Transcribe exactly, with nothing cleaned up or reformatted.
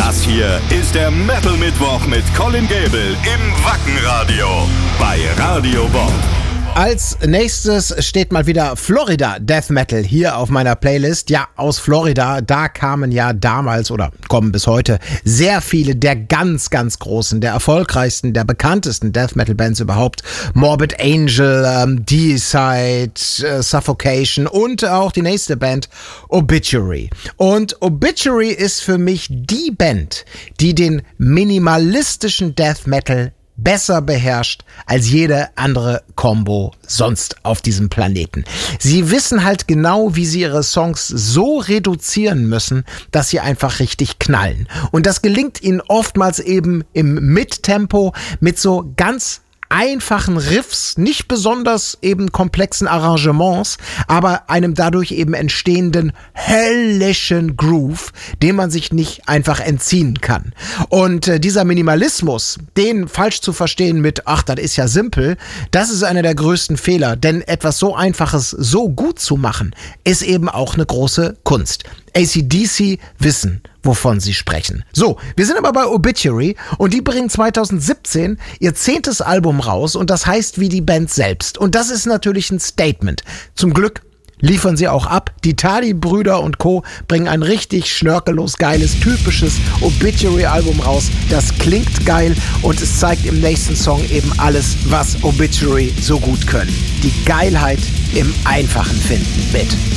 Das hier ist der Metal Mittwoch mit Colin Gable im Wackenradio bei Radio Bob. Als nächstes steht mal wieder Florida Death Metal hier auf meiner Playlist. Ja, aus Florida, da kamen ja damals oder kommen bis heute sehr viele der ganz, ganz großen, der erfolgreichsten, der bekanntesten Death Metal Bands überhaupt. Morbid Angel, ähm, Deicide, äh, Suffocation und auch die nächste Band Obituary. Und Obituary ist für mich die Band, die den minimalistischen Death Metal besser beherrscht als jede andere Combo sonst auf diesem Planeten. Sie wissen halt genau, wie sie ihre Songs so reduzieren müssen, dass sie einfach richtig knallen. Und das gelingt ihnen oftmals eben im Mittempo mit so ganz einfachen Riffs, nicht besonders eben komplexen Arrangements, aber einem dadurch eben entstehenden höllischen Groove, dem man sich nicht einfach entziehen kann. Und äh, dieser Minimalismus, den falsch zu verstehen mit, ach, das ist ja simpel, das ist einer der größten Fehler, denn etwas so Einfaches so gut zu machen, ist eben auch eine große Kunst. A C D C wissen, wovon sie sprechen. So, wir sind aber bei Obituary und die bringen zwanzig siebzehn ihr zehntes Album raus und das heißt wie die Band selbst. Und das ist natürlich ein Statement. Zum Glück liefern sie auch ab. Die Tali-Brüder und Co. bringen ein richtig schnörkellos geiles, typisches Obituary-Album raus. Das klingt geil und es zeigt im nächsten Song eben alles, was Obituary so gut können. Die Geilheit im Einfachen finden mit